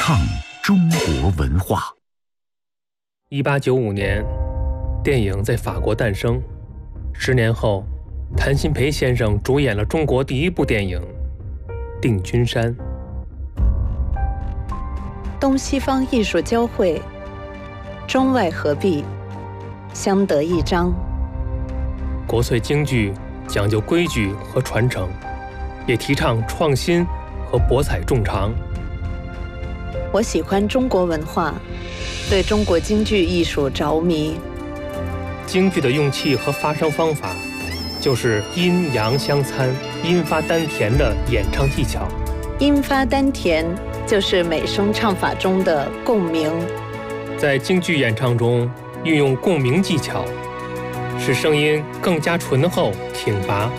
唱中国文化。 1895年，电影在法国诞生。10年后，谭鑫培先生主演了中国第一部电影《定军山》。 东西方艺术交汇，中外合璧，相得益彰。 国粹京剧讲究规矩和传承，也提倡创新和博采众长。 我喜欢中国文化，对中国京剧艺术着迷。 京剧的用气和发声方法，就是阴阳相参、阴发丹田的演唱技巧。 阴发丹田就是美声唱法中的共鸣。 在京剧演唱中运用共鸣技巧，使声音更加醇厚挺拔。